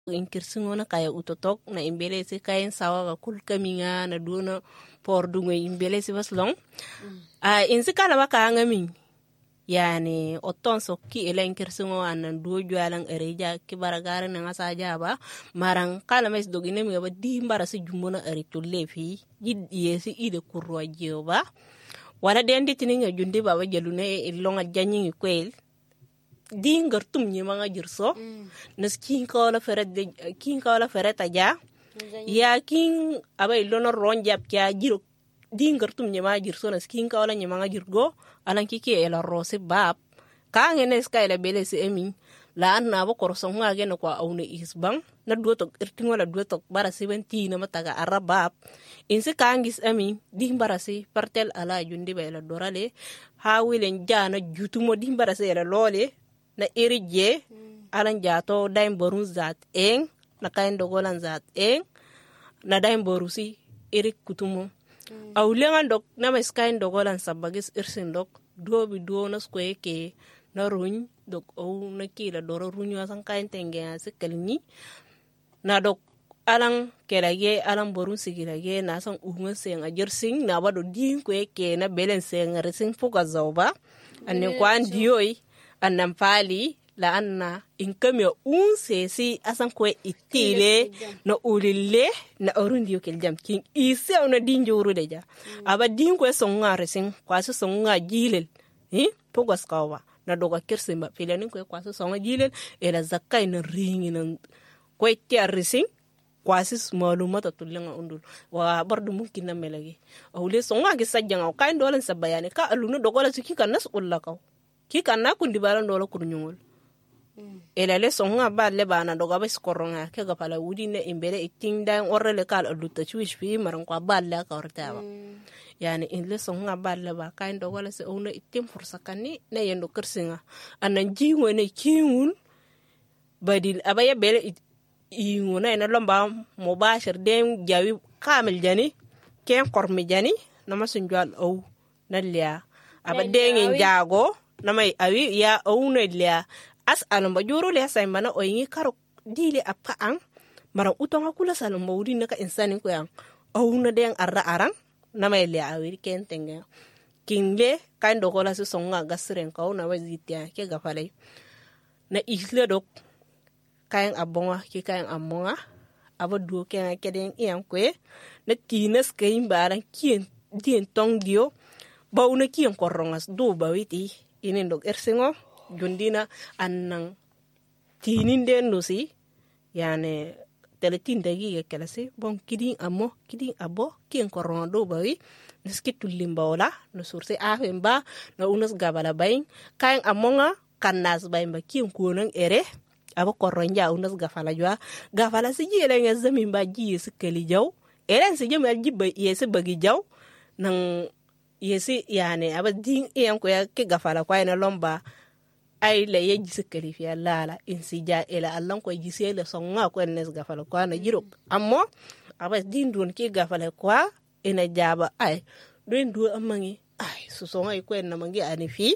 in kirsingo na kaya utotok na imbele si kayen sawa ga kul kaminga na duna por dungo imbele si baslong in si kala baka ngamin yani oton so ki elen kirsingo anan do jwalan ereja ki baragara na ngasaja ba marang kala mes dogine mi ba di mbara si jumbona ere to lefi yidi yesi ide kurwa jeoba wala dendi tininga jundi baba jalune ilonga janyi kwel dingar tum nyi manga jirso nas kin kawla feret aja ya kin abay lono ron jap kya jiro dingar tum nyi manga jirso nas kin kawla nyi manga jirgo alan kiki ela rose bab ka ngene ska ela bele se emi la anna bo korso ngage no kwa awne isbang na duoto irtingo la duoto bara 70 na mataga arabab insi kangis emi di barasi partel ala jundi ba ela dorale ha wilen jana jutumo di barasi ela lole na irije alan jato daim borun zat eng na kain dogolan zat eng na daim borusi irik kutumo awlengan dok na mes kain dogolan sabagis irsin dok dobi do na skwe ke na runy dok o na kila doro runyo asan kain tenge asikalni na dok alang kelage alang borun sigilage na san unga seng ajersing na bado din kwe ke na belen seng resing fuka zauba anne kwan dioi annan fali la anna in kame sesi asan kwe itile na ulille na orundi yokel jam king ise ona dinjuru deja aba din kwe songa resing kwasu songa jilel pogos kawa na doga kirsimba filani kwe kwasu songa jilel ela zakai na ringi na kwe tia resing kwasi malumata tulenga undul wa bardu mumkin na melagi awle songa gi sajjanga kain dolan sabayani ka alunu dogola siki kan nas ullakaw ki kanna kundi balan dolo kurnyol elale songa balle bana doga bes koronga ke ga pala wudi ne imbere iting dan orrele kal alutta chuish fi maran kwa balle ka ortaba yani inle songa balle ba kain dogola se ona itim fursa kanni ne yendo kersinga anan jiwo ne kiwul badil abaya bele inguna ina lomba mubashir den jawi kamil jani ken kormi jani namasun jwal au nalya abadengin jago namay awi ya auna lia as alamba juro le sai mana oyingi karo dile apa ang marang utonga kula salamba udi naka insani ko yang auna den arra arang namay lia awi ken tenga kingle kan dogola su songa gasren kaw na wazitia ke gafalay na isle dok kayan abonga ki kayan amonga abadu ken keden iyang kwe na tinas kayin barang kien dien tong dio bauna kien korongas do bawiti inin dog ersingo jundina annang tinin den nusi yani teletin dagi kelasi bon kidin abo kien koronga do bawi niskitul limbawla no surse afemba no unas gabala bayin kayan amonga kannas bayin ba kien kunan ere abo koronja unas gafala jwa gafala si jele nga zamin ba ji sikeli jaw eren si jema jibba yesi bagi jaw nang yesi yani aba din iyan ko ya ke gafala kwa ina lomba ay la ye jisikeli fi lala insija ila allan ko jisele songa ko nes gafala kwa na jiro ammo aba din don ke gafala kwa ina jaba ay don do amangi ay so songa ko en namangi ani fi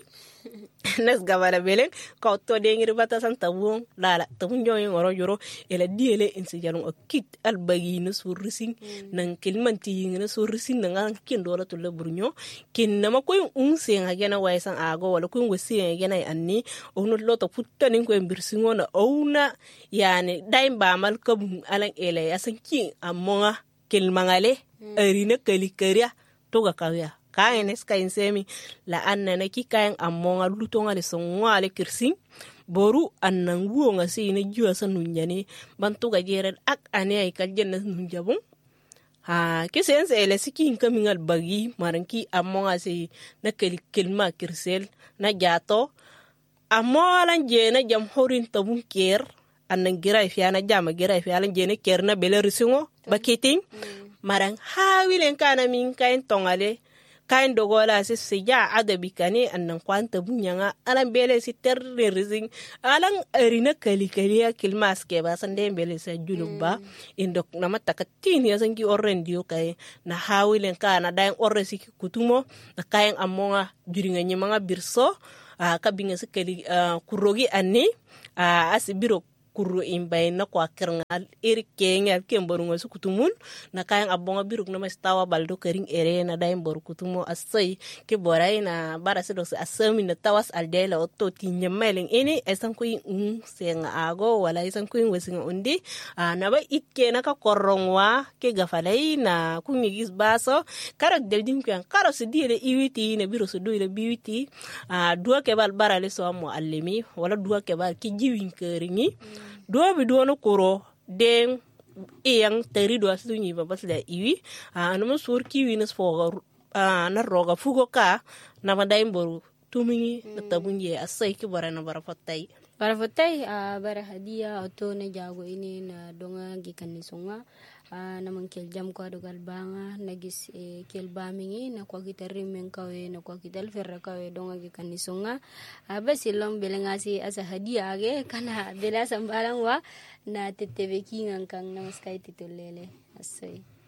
nes gafala belen ko to de ngir bata san tabun lala tabun joyi ngoro joro ila diele insijalon o kit albagi no surrisin nan kilmanti ngina surrisin nan kin dola to lebrunyo kin nama ko unse ngena waysan ago wala ko ngosi ngena anni onu loto puttanin ko birsingo na ouna yani daim ba mal kabun alan ele yasan kin amonga kilmangale arina kalikaria to ga kawya kayen eskain semi la anna na ki kayen amonga lutonga le songa le kirsin boru annan wuonga si ne juwa sanu nyani bantu ga jere ak ane ay kaljen nu jabun ha kisen se ele sikin kamingal bagi maranki amonga si na kelma kirsel na jato amolan je na jam horin tabun ker annan giray fi ana jama giray fi alan je ne ker na bele risingo bakiting marang hawilen kana min kayen tongale kain dogola si sija adabi kani annan kwanta bunyanga alan bele si terre rizing alan erina kali kilmas ke ba sande bele sa julubba indok namata katini yasangi orrendio kay na hawilen kana dain orre si kutumo na kain amonga juringa nyimanga birso kabinga si kali kurogi anni asibiro kuru imbay na kwa kirngal kenya kemborungo su kutumun na kayan abonga biruk na mastawa baldo kering ere na daim boru kutumo asai ke borai na bara se dos asami na tawas aldela otto tinya meleng ini esan kuin senga ago wala esan kuin wesinga undi na ba ikke na ka korongwa ke gafalai na kungi gis baso karo deldim kan karo se dire iwiti na biro so doire biwiti dua ke bal bara le so mo allemi wala dua ke bal ki jiwin keringi dua bi no koro den yang teri dua sunyi ba bas da iwi no mo sur ki winas fo na roga fugo ka na ba dai boru tumi na tabunye asai ki bara na bara fatai bara hadia auto na jago ini na donga gikan songa na mangkel jam ko adugal banga nagis kel bamingi na kwa gitarri men kawe na kwa gital ferra kawe donga gikan songa basilom belengasi asa hadia age kana bela sambalang wa na tetebe kingang kang namaskay titulele asay